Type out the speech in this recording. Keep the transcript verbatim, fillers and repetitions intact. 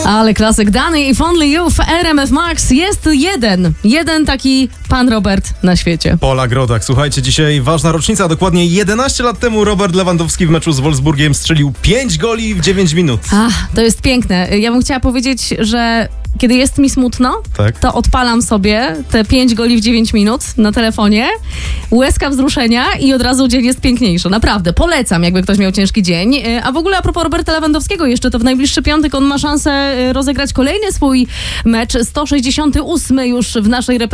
Ale klasyk Dany If Only You w R M F Max. Jest jeden, jeden taki pan Robert na świecie. Pola Grodak. Słuchajcie, dzisiaj ważna rocznica. Dokładnie jedenaście lat temu Robert Lewandowski w meczu z Wolfsburgiem strzelił pięć goli w dziewięć minut. Ach, to jest piękne. Ja bym chciała powiedzieć, że kiedy jest mi smutno, Tak. to odpalam sobie te pięć goli w dziewięć minut na telefonie, łezka wzruszenia i od razu dzień jest piękniejszy. Naprawdę, polecam, jakby ktoś miał ciężki dzień. A w ogóle a propos Roberta Lewandowskiego, jeszcze to w najbliższy piątek on ma szansę rozegrać kolejny swój mecz, sto sześćdziesiąty ósmy już w naszej reprezentacji.